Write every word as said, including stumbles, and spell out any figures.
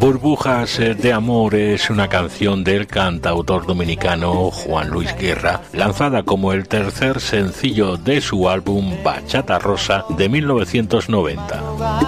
Burbujas de amor es una canción del cantautor dominicano Juan Luis Guerra, lanzada como el tercer sencillo de su álbum Bachata Rosa de mil novecientos noventa.